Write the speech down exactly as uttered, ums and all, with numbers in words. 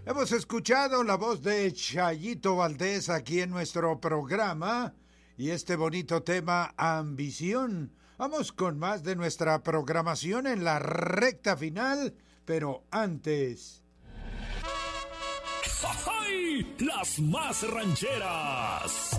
Hemos escuchado la voz de Chayito Valdés aquí en nuestro programa y este bonito tema Ambición. Vamos con más de nuestra programación en la recta final, pero antes... ¡Ay! Las más rancheras.